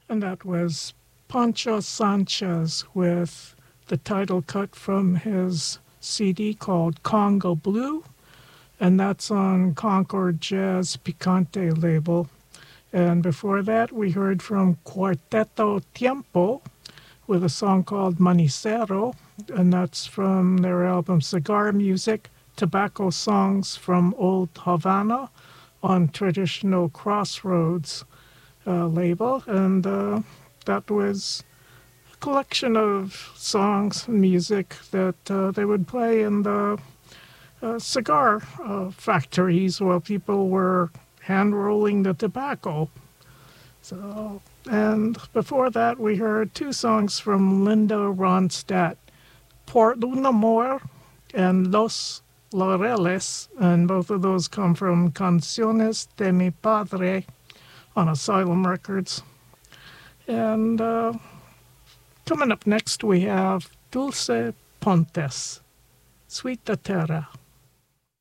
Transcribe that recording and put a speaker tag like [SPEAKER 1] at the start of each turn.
[SPEAKER 1] And that was Pancho Sanchez with the title cut from his CD called Congo Blue, and that's on Concord Jazz Picante label. And before that, we heard from Cuarteto Tiempo with a song called Manicero, and that's from their album Cigar Music, Tobacco Songs from Old Havana on Traditional Crossroads label. And that was a collection of songs and music that they would play in the cigar factories while people were hand rolling the tobacco. So, and before that, we heard two songs from Linda Ronstadt, Por un Amor and Los Laureles, and both of those come from Canciones de mi Padre on Asylum Records. And coming up next, we have Dulce Pontes, Sweet Terra.